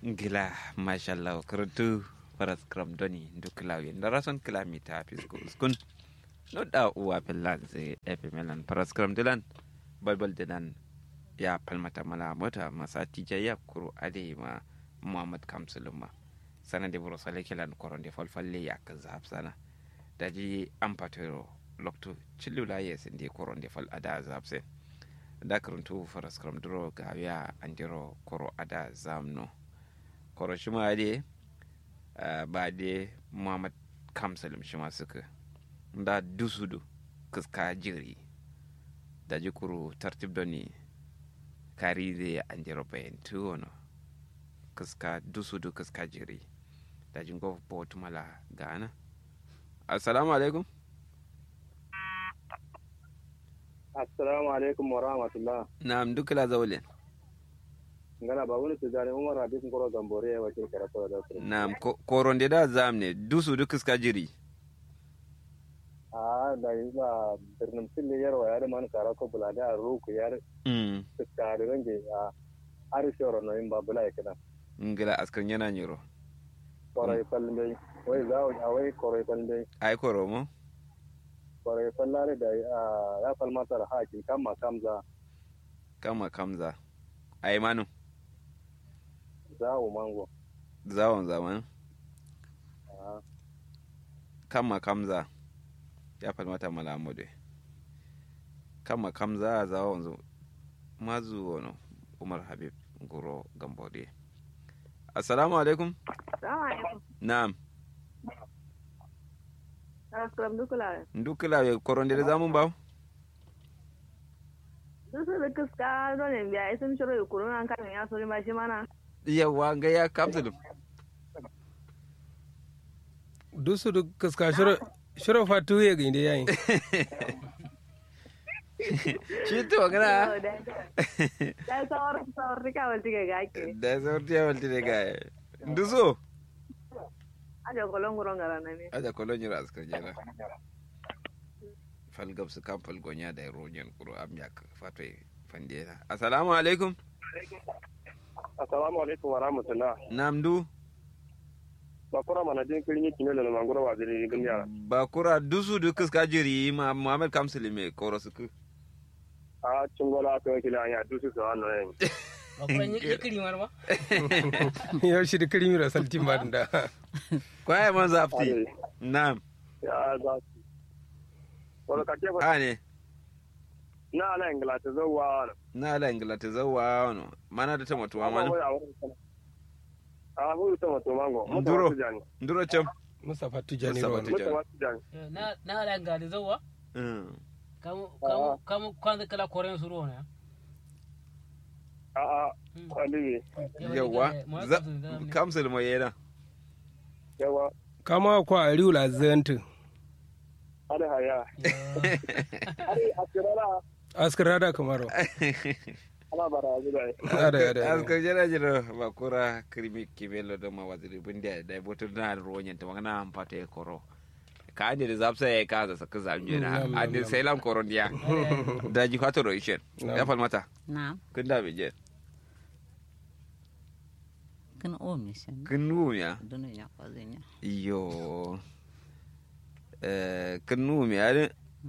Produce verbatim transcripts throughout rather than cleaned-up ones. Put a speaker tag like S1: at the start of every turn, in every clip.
S1: Gila, mashallah, kurtu faras kram doni duklawi. Ndarason kilamita fisko uskun. No da uwa pillan ze epi melan faras kram dilan. Balbal dilan ya palmata mala mota masa tijaya kuru ade ma Muhammad Kamsuluma. Sana de buro sale kilan koronde falfalle ya kazab sana. Daji ampatero loktu chillula yesinde koronde fal ada zabse. Da kuruntu faras kram duro gawiya andiro koro ada zamno. Koro shima de ba de Muhammad Kamsalim shima suka da dusudu kuska jiri da jikuru tartib doni kari de andiro bayan tuwono kuska dusudu kuska jiri da jingo botu mala gana. Assalamu alaikum.
S2: Assalamu alaikum wa rahmatullah.
S1: Na'am dukla zawle.
S2: Ngana ba wani tijani Umar Habib Ngoro Gambore ya wace karatu da su.
S1: Na'am koronde da zamne dusu duk iska jiri.
S2: Ah da yiba birnin fille yarwa ya da man karako bulade a roku yar.
S1: Mm.
S2: Iska da range a arishoro no in babula ya kana.
S1: Ngila askan yana nyiro.
S2: Korai falmai wai zawo a wai korai falmai.
S1: Ai koromo.
S2: Korai fallare da ya falmata da hakin kama kamza.
S1: Kama kamza. Ai manu.
S2: Zawo mango.
S1: Zawon zaman.
S2: Ah.
S1: Kama kamza. Ya falmata malamude. Kama kamza zawon zo. Mazu wono. Umar Habib Ngoro Gambode. Assalamu alaikum.
S3: Assalamu alaikum.
S1: Na'am.
S3: Assalamu dukula.
S1: Dukula we koronde da zamun bawo.
S3: Dusu da kiska zo ne biya isin shiro yi kurun an kan ya sori ma shi mana.
S1: Yawa ga ya kapsulum.
S4: Dusu da kiska shiro shiro fatu ya ginde yayin.
S1: Shi to gana.
S3: Da sawar sawar tika wal tika ga ke.
S1: Da sawar tika wal tika ga. Duso.
S3: Aja kolon guron garana ne.
S1: Aja kolon yira askar jera. Falgab su kan falgonya da rojen kuro amyak fatoi fandera. Assalamu alaikum.
S2: Assalamu alaikum wa rahmatullah.
S1: Namdu.
S2: Bakura mana jin kirin yake ne da mangura wa zuri gin yara.
S1: Bakura dusu duk ka jiri ma Muhammad Kamsul me koro suku.
S2: A cingola ka kila anya dusu so anno yin.
S5: Bakura ni kiri marma.
S4: Yau shi da kirimi da saltin ba da.
S1: Kwaye man zafti. Na'am.
S2: Ya za wala ka ke ba.
S1: Ane.
S2: Na ala ingila ta zo wa.
S1: Na ala ingila ta zo wa no. Mana da ta mutuwa mana.
S2: A hu ta mutuwa mango.
S1: Nduro. Nduro cham.
S4: Mustafa Tijani
S1: Mustafa
S4: ba.
S1: Tijani.
S2: Mustafa Tijani.
S5: Na na ala ga da zawa.
S1: Mm.
S5: Kamu kamu kamu kwanza kala koren suru ne.
S2: A a alibi.
S1: Yawa. Kamsul mo yana.
S2: Yawa.
S4: Kama kwa Aliyu Lazantu.
S2: Ada haya. Ari askirala.
S4: Askirada kamaro.
S2: Ala bara zuwa.
S4: Ada ada.
S1: Askar jira jira bakura krimi kibelo do mawaziri bundia da botul na ronyen to ngana ampate koro. Ka ande da zapsa ya kaza saka zamjina. Ande sailam korondia. Da ji fatoro ishen. Ya falmata.
S6: Na'am.
S1: Kun da beje.
S6: Kun omi shan.
S1: Kun nuya.
S6: Dunu ya kwazinya.
S1: Iyo. Eh kun numi ade.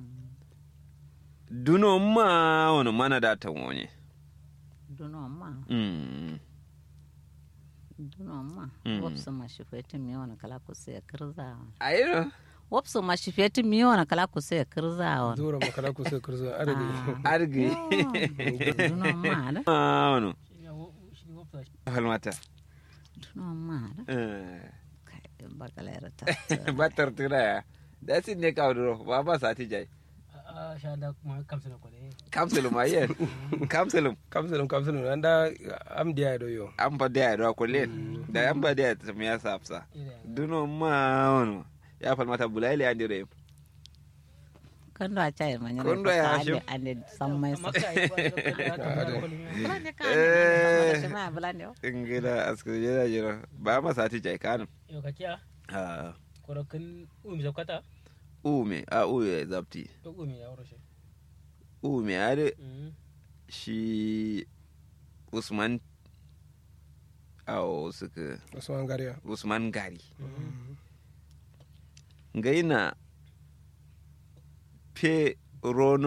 S1: Duno ma wono mana da ta wonye.
S6: Duno ma.
S1: Mm.
S6: Duno ma.
S1: Mm.
S6: Wapsu mashifetin mi wani kala ku sai kirza.
S1: Ayiro.
S6: Wapsu mashifetin mi wani kala ku sai kirza wani.
S4: Zura makala ku sai kirza argi.
S1: Argi.
S6: Duno ma da.
S1: Ah wono.
S5: Shi wafta.
S1: Falmata.
S6: Duno ma da.
S1: Eh.
S6: Kai bakalera ta.
S1: Ba tartura ya. Da sin ne kawo ba ba sa ti jai.
S5: A sha da kuma kamsa na kwale.
S1: Kamsulum ayen. Kamsulum.
S4: Kamsulum kamsulum anda am dia do yo.
S1: An ba da ya kulle. Da an ba da ta miya safsa. Duno ma wono. Ya falmata bulaili an dire.
S6: Kondo a chai manya.
S1: Kondo ya shi.
S6: Ande sammai sa.
S5: Maka yi ba da
S6: Bulande ka.
S1: Eh.
S6: Ne ma bulande.
S1: Ingila askar jira jira. Ba ma sa ti jai kanum.
S5: Yau ka kiya.
S1: Ah.
S5: Korokin umi zakwata.
S1: Ume a uye zapti.
S5: Ko umi ya wurashe.
S1: Ume ade shi Usman awo suka
S4: Usman Gariya.
S1: usman gari gaina pe rono